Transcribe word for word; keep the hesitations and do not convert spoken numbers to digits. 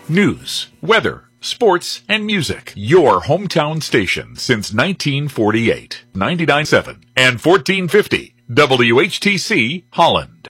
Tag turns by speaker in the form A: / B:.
A: News, weather, sports, and music. Your hometown station since nineteen forty-eight. ninety-nine point seven and fourteen fifty W H T C Holland.